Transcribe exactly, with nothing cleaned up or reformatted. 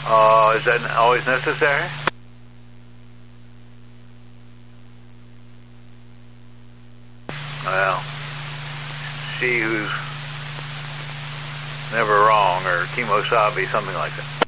Uh, is that always necessary? Well, she who's never wrong, or Kimosabe, something like that.